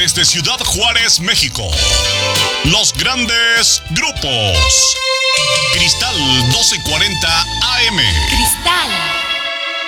desde Ciudad Juárez, México. Los grandes grupos. Cristal 1240 AM. Cristal